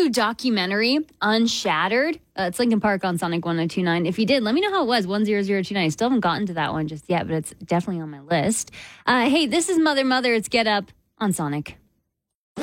new documentary, Unshattered. It's Lincoln Park on Sonic 1029. If you did, let me know how it was, 10029. I still haven't gotten to that one just yet, but it's definitely on my list. Hey, this is Mother. It's Get Up on Sonic.